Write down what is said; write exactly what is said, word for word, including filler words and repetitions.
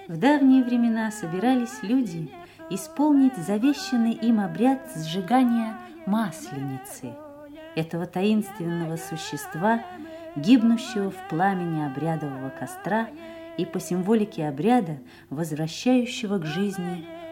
В давние времена собирались люди исполнить завещанный им обряд сжигания масленицы, этого таинственного существа, гибнущего в пламени обрядового костра и по символике обряда возвращающего к жизни